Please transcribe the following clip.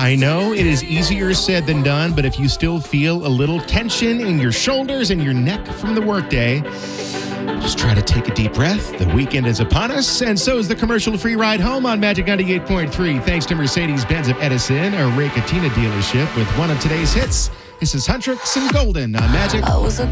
I know it is easier said than done, but if you still feel a little tension in your shoulders and your neck from the workday, just try to take a deep breath. The weekend is upon us, and so is the commercial-free ride home on Magic 98.3. Thanks to Mercedes-Benz of Edison, a Ray Katina dealership with one of today's hits. This is Huntrix and Golden on Magic. I was a